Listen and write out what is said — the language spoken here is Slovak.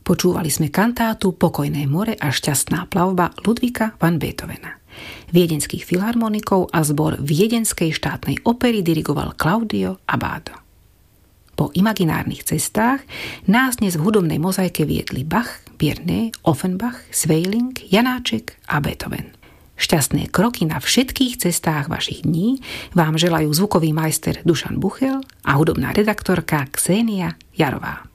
Počúvali sme kantátu Pokojné more a šťastná plavba Ludvíka van Beethovena. Viedenských filharmonikov a zbor Viedenskej štátnej opery dirigoval Claudio Abbado. Po imaginárnych cestách nás dnes v hudobnej mozaike viedli Bach, Bierne, Offenbach, Sweelinck, Janáček a Beethoven. Šťastné kroky na všetkých cestách vašich dní vám želajú zvukový majster Dušan Buchel a hudobná redaktorka Ksenia Jarová.